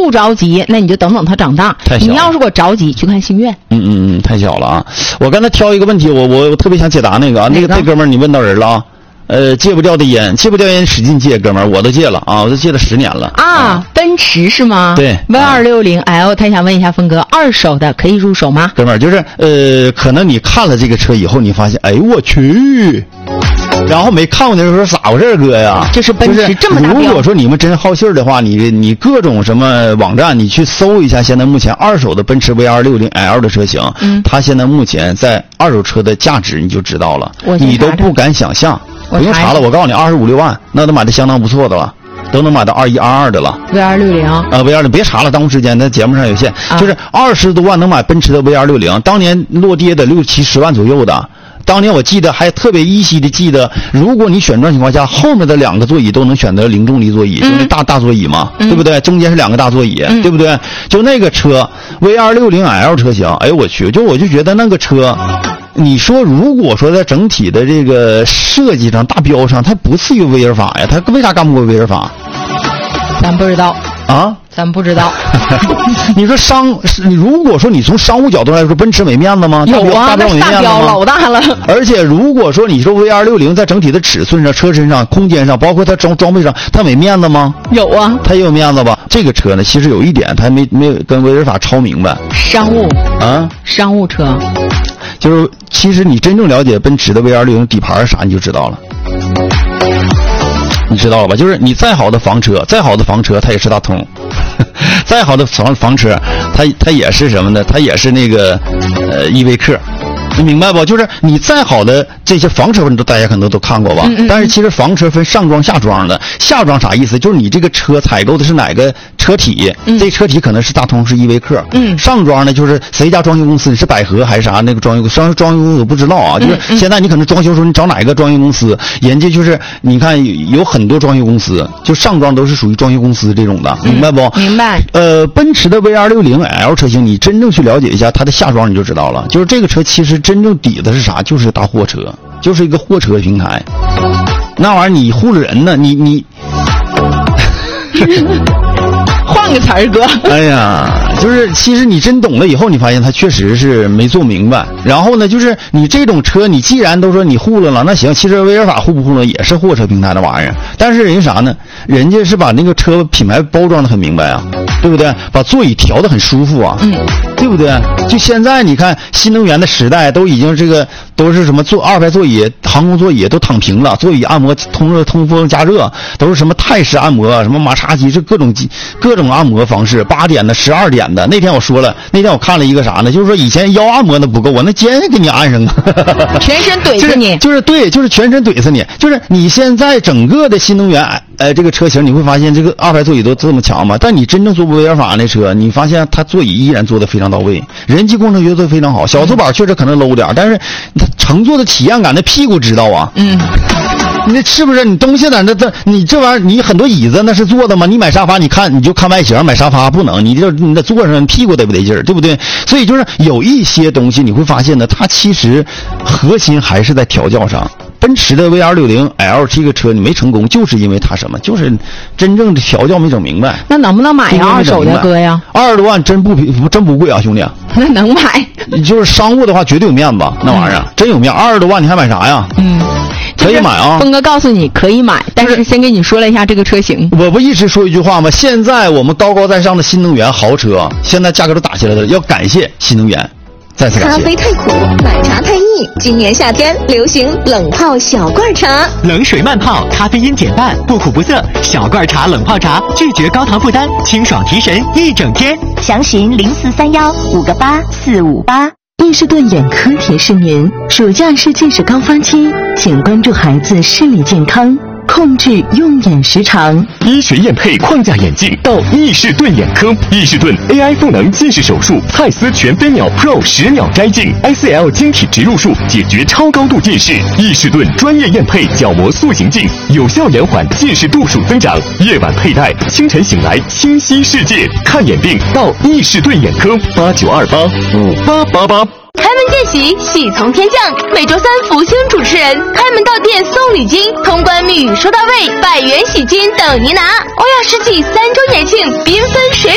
不着急，那你就等等它长大。你要如果着急，去看星越。 太小了啊！我刚才挑一个问题，我特别想解答那个啊，那哥们儿你问到人了啊。戒不掉的烟，戒不掉烟使劲戒，哥们儿，我都戒了啊，我都戒了10年了啊。奔驰是吗？ 对 V260L， 他想问一下峰哥，二手的可以入手吗？ 哥们儿，就是可能你看了这个车以后，你发现，哎呦我去，然后没看过的时候咋回事哥呀？ 这是奔驰这么大标。 如果说你们真好信儿的话，你各种什么网站，你去搜一下，现在目前二手的奔驰 V260L 的车型，它现在目前在二手车的价值你就知道了，你都不敢想象。不用查了，我告诉你，25、6万，那都买的相当不错的了，都能买到21、22的了。 V260 V260别查了，耽误时间，在节目上有限，就是20多万能买奔驰的 V260，当年落地的6、7、10万左右的。当年我记得还特别依稀的记得，如果你选装情况下，后面的2个座椅都能选择零重力座椅，就是大座椅嘛，对不对？中间是2个大座椅，对不对？就那个车 V260L 车型，哎呦我去，我就觉得那个车。你说，如果说在整体的这个设计上、大标上，它不次于威尔法呀，它为啥干不过威尔法？ 咱不知道啊， 咱不知道。 你说如果说你从商务角度来说，奔驰没面子吗？ 有啊， 大标老大了。 而且如果说你说 V260在整体的尺寸上、车身上、空间上，包括它装备上，它没面子吗？ 有啊， 它也有面子吧？这个车呢，其实有一点，它没有跟威尔法抄明白。 商务啊， 商务车。 就是其实你真正了解奔驰的 V260底盘是啥，你就知道了。你知道了吧？就是你再好的房车，它也是大通；再好的房车，它也是什么呢？它也是那个依维柯。你明白不？就是你再好的这些房车，大家可能都看过吧？但是其实房车分上装、下装的。下装啥意思？就是你这个车采购的是哪个车体？这车体可能是大通，是依维柯。上装呢，就是谁家装修公司，你是百合还是啥那个装修公司我不知道啊。就是现在你可能装修时候你找哪个装修公司，人家就是你看有很多装修公司，就上装都是属于装修公司这种的，明白不？ 明白。 奔驰的 V260L 车型，你真正去了解一下它的下装，你就知道了。就是这个车其实真正底子是啥？就是大货车，就是一个货车平台。那玩意儿你糊弄人呢？你换个词儿哥。 哎呀，就是其实你真懂了以后，你发现他确实是没做明白。然后呢，就是你这种车，你既然都说你糊弄了，那行，其实威尔法糊不糊弄也是货车平台的玩意儿。但是人家啥呢？人家是把那个车品牌包装的很明白啊，对不对？把座椅调得很舒服啊，对不对？就现在你看新能源的时代，都已经这个都是什么2排座椅、航空座椅都躺平了，座椅按摩、通风加热，都是什么泰式按摩、什么马杀鸡，是各种按摩方式，8点的、12点的。那天我说了，那天我看了一个啥呢？就是说以前腰按摩的不够，我那肩给你按上啊， 全身怼死你， 就是对，就是全身怼死你。就是你现在整个的新能源，这个车型你会发现这个2排座椅都这么强嘛？但你真正坐威尔法那车，你发现它座椅依然做得非常到位，人机工程学做得非常好。小坐板确实可能 low 点，但是它乘坐的体验感，那屁股知道啊。你是不是你东西在那你这玩意儿，你很多椅子那是坐的吗？你买沙发，你就看外形，买沙发不能，你得坐上，屁股得不得劲儿，对不对？所以就是有一些东西你会发现呢，它其实核心还是在调教上。奔驰的 V260L 这个车你没成功，就是因为它什么？就是真正的调教没整明白。 那能不能买呀？二手的哥呀 ？20多万真不贵啊，兄弟。 那能买？ 就是商务的话，绝对有面子，那玩意儿真有面。20多万你还买啥呀？可以买啊！ 峰哥告诉你可以买，但是先跟你说了一下这个车型。 我不一直说一句话吗？现在我们高高在上的新能源豪车，现在价格都打起来了，要感谢新能源。再次感谢。 咖啡太苦，奶茶太腻，今年夏天流行冷泡小罐茶， 冷水慢泡，咖啡因减半，不苦不涩。小罐茶冷泡茶，拒绝高糖负担，清爽提神一整天。 详询0431-58458。伊士顿眼科提示您，暑假是近视高发期，请关注孩子视力健康，控制用眼时长。 医学验配框架眼镜到伊士顿眼科，伊士顿 AI 赋能近视手术，蔡司全飞秒 Pro 10秒摘镜 ，ICL 晶体植入术解决超高度近视。伊士顿专业验配角膜塑形镜，有效延缓近视度数增长。夜晚佩戴，清晨醒来清晰世界。看眼病到伊士顿眼科，89285888。 开门见喜，喜从天降。每周3福星主持人开门到店送礼金，通关密语收到位，100元喜金等您拿。欧亚世纪3周年庆，缤纷水